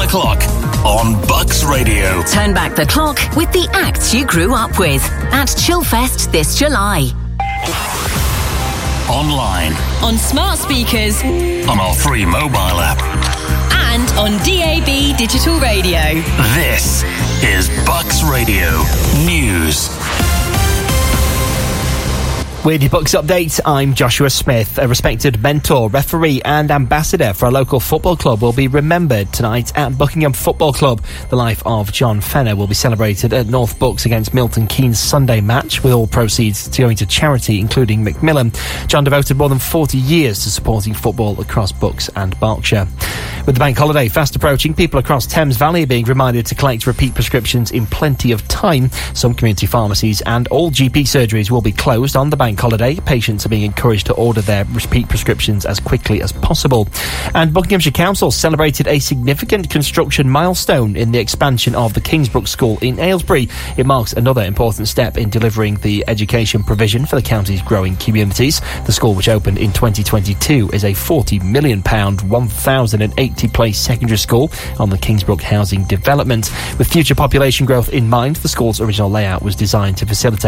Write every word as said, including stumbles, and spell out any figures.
clock on Bucks Radio. Turn back the clock with the acts you grew up with at Chillfest this July. Online. On smart speakers. On our free mobile app. And on D A B digital radio. This is Bucks Radio News. With your Bucks update, I'm Joshua Smith. A respected mentor, referee and ambassador for a local football club will be remembered tonight at Buckingham Football Club. The life of John Fenner will be celebrated at North Bucks against Milton Keynes Sunday match, with all proceeds going to charity, including Macmillan. John devoted more than forty years to supporting football across Bucks and Berkshire. With the bank holiday fast approaching, people across Thames Valley are being reminded to collect repeat prescriptions in plenty of time. Some community pharmacies and all G P surgeries will be closed on the bank holiday. Patients are being encouraged to order their repeat prescriptions as quickly as possible. And Buckinghamshire Council celebrated a significant construction milestone in the expansion of the Kingsbrook School in Aylesbury. It marks another important step in delivering the education provision for the county's growing communities. The school, which opened in twenty twenty-two, is a forty million pounds, one thousand eighty place secondary school on the Kingsbrook housing development. With future population growth in mind, the school's original layout was designed to facilitate